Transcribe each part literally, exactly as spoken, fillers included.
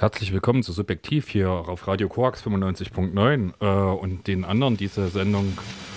Herzlich willkommen zu Subjektiv hier auf Radio Korax fünfundneunzig Punkt neun äh, und den anderen diese Sendung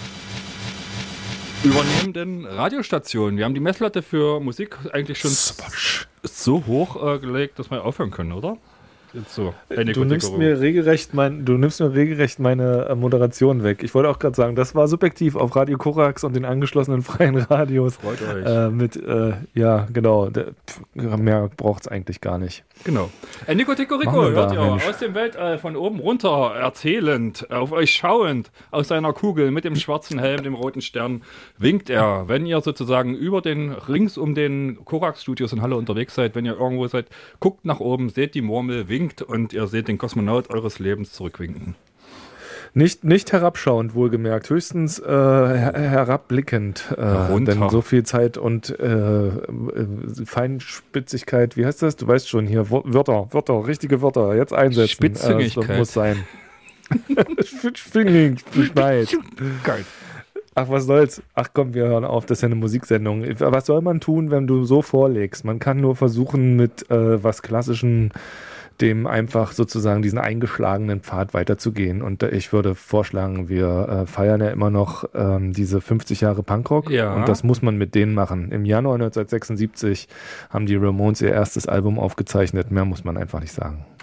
übernehmenden Radiostationen. Wir haben die Messlatte für Musik eigentlich schon so hoch äh, gelegt, dass wir aufhören können, oder? Jetzt so. Du nimmst mir regelrecht mein, du nimmst mir regelrecht meine äh, Moderation weg. Ich wollte auch gerade sagen, das war Subjektiv auf Radio Korax und den angeschlossenen freien Radios. Freut euch. Äh, mit, äh, ja, genau. Der, pff, mehr braucht es eigentlich gar nicht. Genau. Äh, Nico Tico Rico hört ihr aus dem Weltall von oben runter erzählend, auf euch schauend, aus seiner Kugel mit dem schwarzen Helm, dem roten Stern, winkt er. Wenn ihr sozusagen über den, rings um den Korax-Studios in Halle unterwegs seid, wenn ihr irgendwo seid, guckt nach oben, seht die Murmel, winkt und ihr seht den Kosmonaut eures Lebens zurückwinken. Nicht, nicht herabschauend, wohlgemerkt, höchstens äh, her- herabblickend. Äh, denn so viel Zeit und äh, Feinspitzigkeit, wie heißt das? Du weißt schon, hier Wörter, Wörter, richtige Wörter, jetzt einsetzen. Spitzigkeit. Äh, muss sein. Spitzigkeit. Geil. Ach, was soll's? Ach komm, wir hören auf, das ist ja eine Musiksendung. Was soll man tun, wenn du so vorlegst? Man kann nur versuchen, mit äh, was Klassischen dem einfach sozusagen diesen eingeschlagenen Pfad weiterzugehen. Und äh, ich würde vorschlagen, wir äh, feiern ja immer noch ähm, diese fünfzig Jahre Punkrock. Ja. Und das muss man mit denen machen. Im Januar neunzehnhundertsechsundsiebzig haben die Ramones ihr erstes Album aufgezeichnet. Mehr muss man einfach nicht sagen.